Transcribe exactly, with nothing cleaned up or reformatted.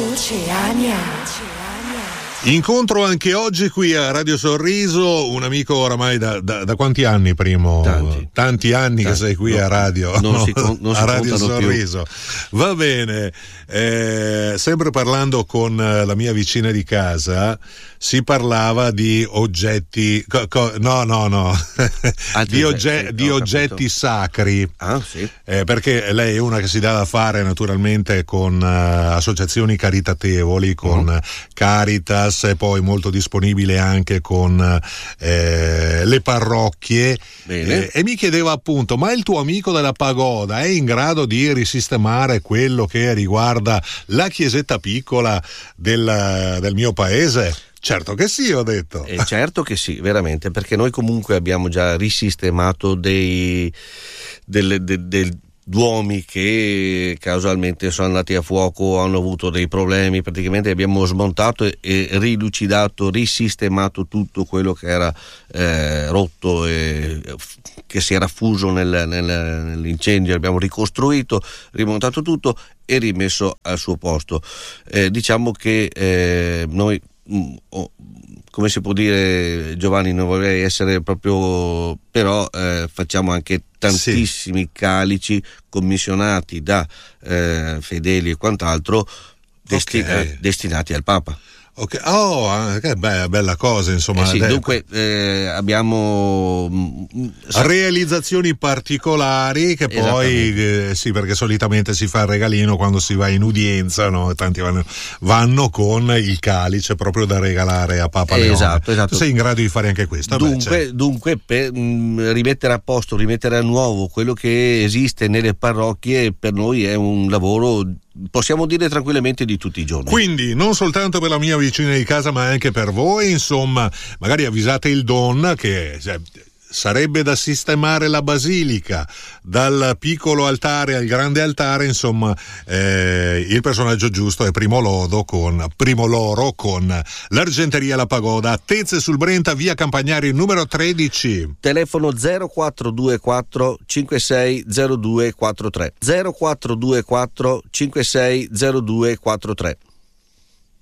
Oceania. Incontro anche oggi qui a Radio Sorriso un amico oramai da, da, da quanti anni, Primo? Tanti, Tanti anni Tanti. Che sei qui no, a Radio, non no? si, non a Radio Sorriso. Più. Va bene, eh, sempre parlando con la mia vicina di casa, si parlava di oggetti, co, co, no, no, no, di, ogge, sì, di oggetti sacri, ah, sì. eh, perché lei è una che si dà da fare naturalmente con uh, associazioni caritatevoli, con uh-huh. Caritas, e poi molto disponibile anche con eh, le parrocchie, eh, e mi chiedeva appunto: ma il tuo amico della pagoda è in grado di risistemare quello che riguarda la chiesetta piccola del, del mio paese? Certo che sì, ho detto. Eh, certo che sì, veramente, perché noi comunque abbiamo già risistemato dei del, del, del duomi che casualmente sono andati a fuoco, hanno avuto dei problemi. Praticamente abbiamo smontato e, e rilucidato, risistemato tutto quello che era eh, rotto e che si era fuso nel, nel, nell'incendio. Abbiamo ricostruito, rimontato tutto e rimesso al suo posto. Eh, diciamo che eh, noi mh, oh, come si può dire, Giovanni, non vorrei essere proprio, però eh, facciamo anche tantissimi sì. calici commissionati da eh, fedeli e quant'altro desti- okay. eh, destinati al Papa. Okay. Oh, che bella, bella cosa, insomma. Eh sì, dunque eh, abbiamo realizzazioni particolari che poi eh, sì, perché solitamente si fa il regalino quando si va in udienza, no? Tanti vanno, vanno con il calice proprio da regalare a Papa Leone. Esatto, esatto. Tu sei in grado di fare anche questo? Dunque, Beh, dunque per mh, rimettere a posto, rimettere a nuovo quello che esiste nelle parrocchie, per noi è un lavoro, possiamo dire tranquillamente, di tutti i giorni. Quindi non soltanto per la mia vicina di casa ma anche per voi, insomma, magari avvisate il Don che cioè, sarebbe da sistemare la basilica dal piccolo altare al grande altare, insomma eh, il personaggio giusto è Primo Lodo con Primo Loro con l'Argenteria La Pagoda, Tezze sul Brenta, via Campagnari numero tredici. Telefono zero quattro due quattro cinque sei zero due quattro tre zero quattro due quattro cinque sei zero due quattro tre.